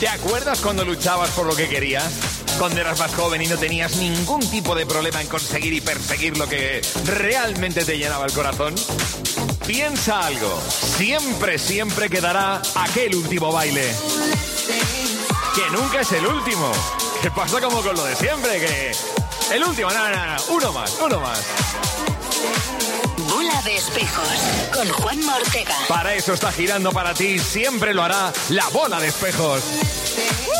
¿Te acuerdas cuando luchabas por lo que querías? Cuando eras más joven y no tenías ningún tipo de problema en conseguir y perseguir lo que realmente te llenaba el corazón. Piensa algo, siempre quedará aquel último baile. Que nunca es el último. Que pasa como con lo de siempre, que el último, no, uno más. Bola de espejos con Juanma Ortega. Para eso está girando para ti, siempre lo hará la bola de espejos.